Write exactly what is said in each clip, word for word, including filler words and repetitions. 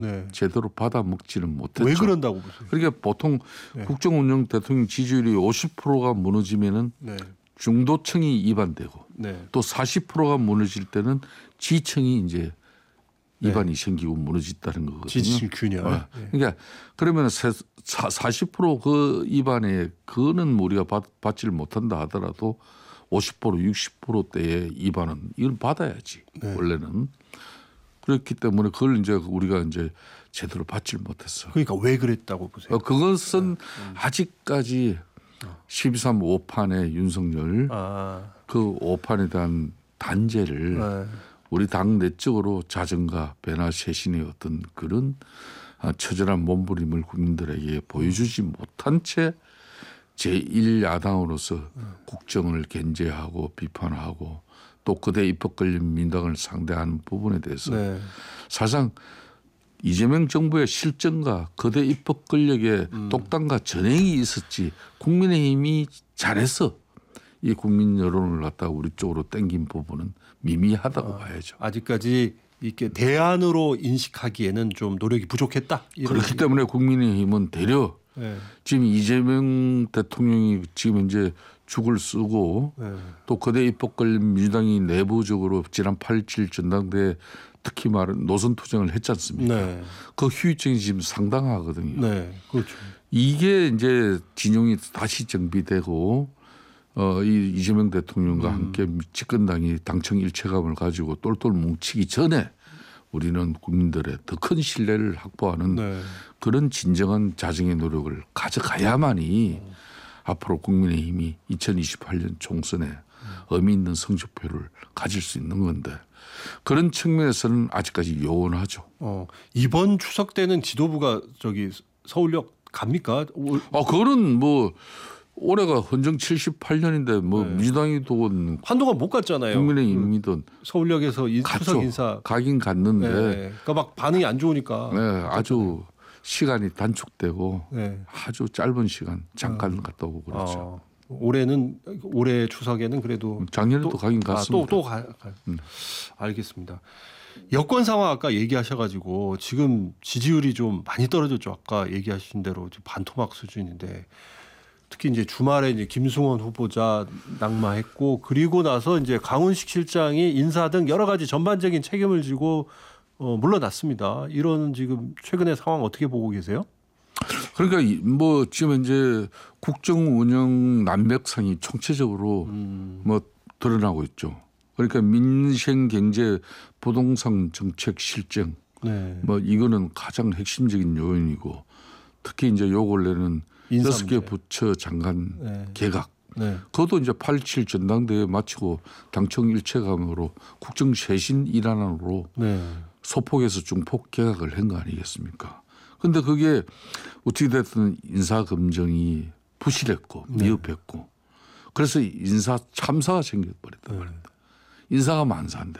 네. 제대로 받아 먹지는 못했죠. 왜 그런다고 보세요? 그러니까 보통 네. 국정운영 대통령 지지율이 오십 퍼센트가 무너지면은 네. 중도층이 이반되고 네. 또 사십 퍼센트가 무너질 때는 지층이 이제 네. 이반이 생기고 무너졌다는 거거든요. 지지층 균열. 어. 네. 그러니까 그러면 사십 퍼센트 그 이반에 그거는 우리가 받, 받지를 못한다 하더라도 오십 퍼센트 육십 퍼센트대의 이반은 이걸 받아야지. 네. 원래는. 그렇기 때문에 그걸 이제 우리가 이제 제대로 받지를 못했어. 그러니까 왜 그랬다고 보세요? 어, 그것은 네. 음. 아직까지 십삼 오판의 윤석열 아. 그 오판에 대한 단죄를 네. 우리 당 내적으로 자정과 배나 쇄신의 어떤 그런 처절한 몸부림을 국민들에게 보여주지 못한 채 제일 야당으로서 국정을 견제하고 비판하고 또 그대 입법 걸린 민당을 상대하는 부분에 대해서 네. 사실상 이재명 정부의 실정과 거대 입법 권력의 음. 독단과 전행이 있었지 국민의힘이 잘해서 이 국민 여론을 갖다가 우리 쪽으로 땡긴 부분은 미미하다고 아, 봐야죠. 아직까지 이렇게 대안으로 인식하기에는 좀 노력이 부족했다. 이런 그렇기 때문에 국민의힘은 되려 네. 지금 이재명 대통령이 지금 이제 죽을 쓰고 네. 또 거대 입법 걸린 민주당이 내부적으로 지난 팔 일칠 전당대회 특히 말은 노선 투쟁을 했지 않습니까? 네. 그 후유증이 지금 상당하거든요. 네. 그렇죠. 이게 이제 진영이 다시 정비되고 어, 이 이재명 대통령과 음. 함께 집권당이 당청 일체감을 가지고 똘똘 뭉치기 전에 우리는 국민들의 더 큰 신뢰를 확보하는 네. 그런 진정한 자정의 노력을 가져가야만이 음. 앞으로 국민의힘이 이천이십팔 년 총선에 음. 의미 있는 성적표를 가질 수 있는 건데 그런 측면에서는 아직까지 요원하죠. 어, 이번 추석 때는 지도부가 저기 서울역 갑니까? 아, 그거는 뭐 올해가 헌정 칠십팔 년인데 뭐 네. 민주당이든 한동안 못 갔잖아요. 국민의힘이든 서울역에서 인, 추석 인사 가긴 갔는데 네. 그러니까 막 반응이 안 좋으니까 네, 아주 시간이 단축되고 네. 아주 짧은 시간 잠깐 어. 갔다 오고 그렇죠. 어, 올해는 올해 추석에는 그래도 작년에도 또, 가긴 갔습니다. 아, 또 또 가. 가. 음. 알겠습니다. 여권 상황 아까 얘기하셔가지고 지금 지지율이 좀 많이 떨어졌죠. 아까 얘기하신 대로 반토막 수준인데 특히 이제 주말에 이제 김승원 후보자 낙마했고 그리고 나서 이제 강훈식 실장이 인사 등 여러 가지 전반적인 책임을 지고 어, 물러났습니다. 이런 지금 최근의 상황 어떻게 보고 계세요? 그러니까 뭐 지금 이제 국정 운영 난맥상이 총체적으로 음. 뭐 드러나고 있죠. 그러니까 민생 경제 부동산 정책 실정 네. 뭐 이거는 가장 핵심적인 요인이고 특히 이제 요 근래는 여섯 개 부처 장관 네. 개각. 네. 그것도 이제 팔 일칠 전당대회 마치고 당청 일체감으로 국정 쇄신 일환으로 네. 소폭에서 중폭 개각을 한 거 아니겠습니까? 그런데 그게 어떻게 됐든 인사 검증이 부실했고 미흡했고 네. 그래서 인사 참사가 생겨버렸단 말입니다. 네. 인사가 만사인데.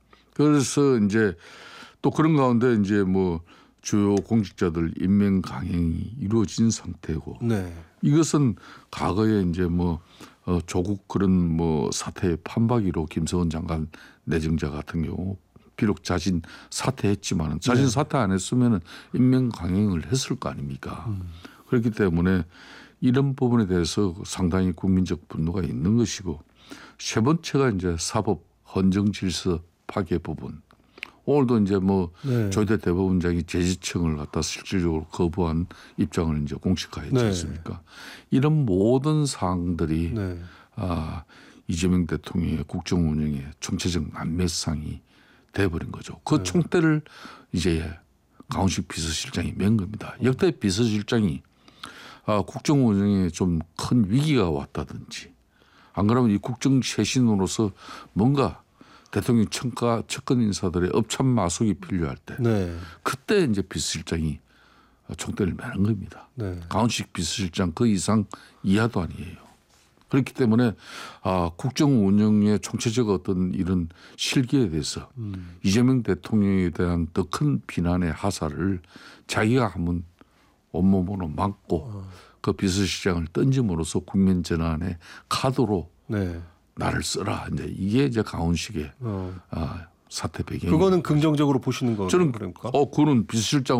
그래서 이제 또 그런 가운데 이제 뭐 주요 공직자들 임명 강행이 이루어진 상태고 네. 이것은 과거에 이제 뭐 어 조국 그런 뭐 사태의 판박이로 김성원 장관 내정자 같은 경우 비록 자진 사퇴했지만은 자진 네. 사퇴 안 했으면은 임명 강행을 했을 거 아닙니까? 음. 그렇기 때문에 이런 부분에 대해서 상당히 국민적 분노가 있는 것이고 세 번째가 이제 사법 헌정 질서 파괴 부분. 오늘도 이제 뭐 네. 조희대 대법원장이 제지청을 갖다 실질적으로 거부한 입장을 이제 공식화했지 네. 않습니까? 이런 모든 사항들이 네. 아, 이재명 대통령의 국정 운영의 총체적 난매상이 돼버린 거죠. 그 네. 총대를 이제 강훈식 비서실장이 맨 겁니다. 역대 비서실장이 아, 국정 운영에 좀 큰 위기가 왔다든지 안 그러면 이 국정 쇄신으로서 뭔가 대통령 청가 측근 인사들의 업참 마속이 필요할 때 네. 그때 이제 비서실장이 총대를 매는 겁니다. 네. 강훈식 비서실장 그 이상 이하도 아니에요. 그렇기 때문에 아, 국정 운영의 총체적 어떤 이런 실기에 대해서 음. 이재명 대통령에 대한 더 큰 비난의 하사를 자기가 한번 온몸으로 막고 어. 그 비서실장을 던짐으로써 국면 전환의 카드로 네. 나를 써라. 이제 이게 이제 강훈식의 어. 아, 사태 배경. 그거는 긍정적으로 보시는 거예요. 저는 그러니까. 어 그거는 비서실장